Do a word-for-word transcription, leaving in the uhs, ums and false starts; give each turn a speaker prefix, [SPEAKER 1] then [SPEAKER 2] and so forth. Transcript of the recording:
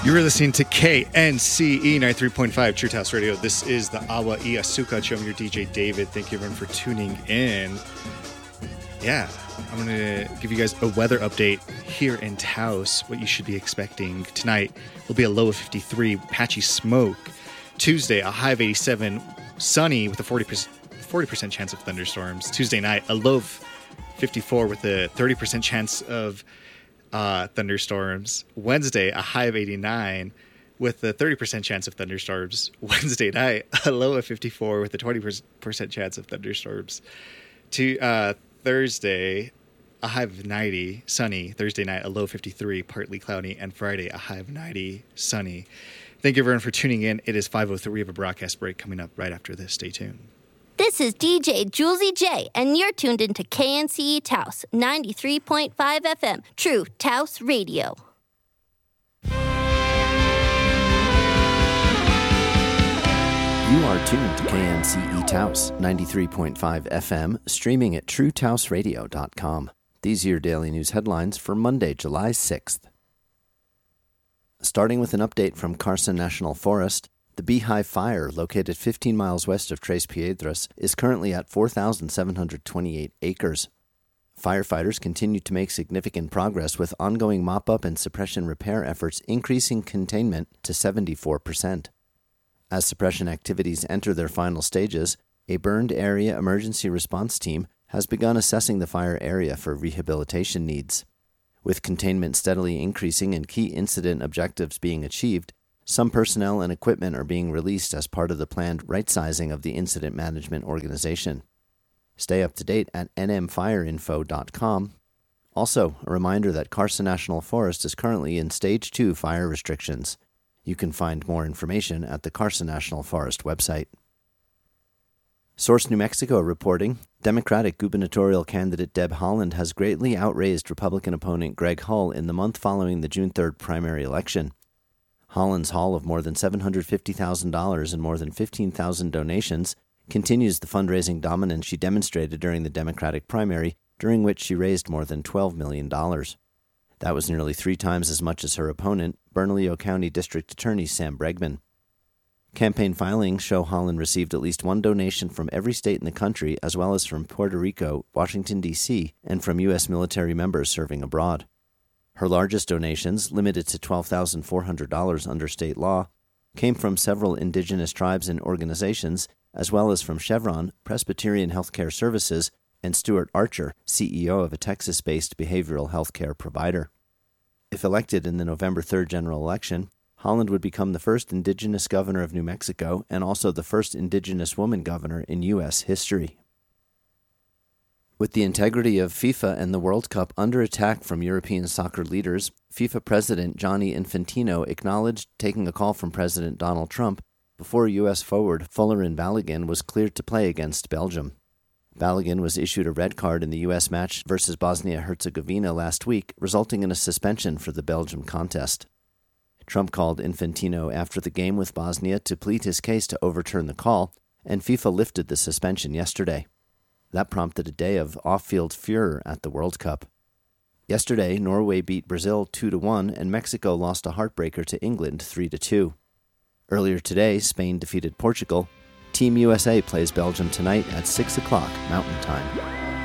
[SPEAKER 1] You're listening to K N C E ninety-three point five Truth House Radio. This is the Awa Iasuka Show. I'm your D J David. Thank you everyone for tuning in. Yeah, I'm going to give you guys a weather update here in Taos. What you should be expecting tonight will be a low of fifty-three, patchy smoke. Tuesday, a high of eighty-seven, sunny with a forty percent, forty percent chance of thunderstorms. Tuesday night, a low of fifty-four with a thirty percent chance of Uh, thunderstorms. Wednesday, a high of eighty-nine with a thirty percent chance of thunderstorms. Wednesday night, a low of fifty-four with a twenty percent chance of thunderstorms. To uh, Thursday, a high of ninety, sunny. Thursday night, a low of fifty-three, partly cloudy. And Friday, a high of ninety, sunny. Thank you everyone for tuning in. It is five oh three. We have a broadcast break coming up right after this. Stay tuned.
[SPEAKER 2] This is D J Julesy J, and you're tuned into K N C E Taos, ninety-three point five F M, True Taos Radio.
[SPEAKER 3] You are tuned to K N C E Taos, ninety-three point five F M, streaming at true taos radio dot com. These are your daily news headlines for Monday, July sixth. Starting with an update from Carson National Forest, the Beehive Fire, located fifteen miles west of Tres Piedras, is currently at four thousand seven hundred twenty-eight acres. Firefighters continue to make significant progress with ongoing mop-up and suppression repair efforts increasing containment to seventy-four percent. As suppression activities enter their final stages, a burned area emergency response team has begun assessing the fire area for rehabilitation needs. With containment steadily increasing and key incident objectives being achieved, some personnel and equipment are being released as part of the planned right-sizing of the incident management organization. Stay up to date at n m fire info dot com. Also, a reminder that Carson National Forest is currently in Stage two fire restrictions. You can find more information at the Carson National Forest website. Source New Mexico reporting, Democratic gubernatorial candidate Deb Haaland has greatly outraised Republican opponent Greg Hull in the month following the June third primary election. Haaland's haul of more than seven hundred fifty thousand dollars and more than fifteen thousand donations continues the fundraising dominance she demonstrated during the Democratic primary, during which she raised more than twelve million dollars. That was nearly three times as much as her opponent, Bernalillo County District Attorney Sam Bregman. Campaign filings show Haaland received at least one donation from every state in the country, as well as from Puerto Rico, Washington, D C, and from U S military members serving abroad. Her largest donations, limited to twelve thousand four hundred dollars under state law, came from several indigenous tribes and organizations, as well as from Chevron, Presbyterian Healthcare Services, and Stuart Archer, C E O of a Texas-based behavioral health care provider. If elected in the November third general election, Haaland would become the first indigenous governor of New Mexico and also the first indigenous woman governor in U S history. With the integrity of FIFA and the World Cup under attack from European soccer leaders, FIFA President Gianni Infantino acknowledged taking a call from President Donald Trump before U S forward Folarin Balogun was cleared to play against Belgium. Balogun was issued a red card in the U S match versus Bosnia-Herzegovina last week, resulting in a suspension for the Belgium contest. Trump called Infantino after the game with Bosnia to plead his case to overturn the call, and FIFA lifted the suspension yesterday. That prompted a day of off-field furor at the World Cup. Yesterday, Norway beat Brazil two to one, and Mexico lost a heartbreaker to England three to two. Earlier today, Spain defeated Portugal. Team U S A plays Belgium tonight at six o'clock Mountain Time.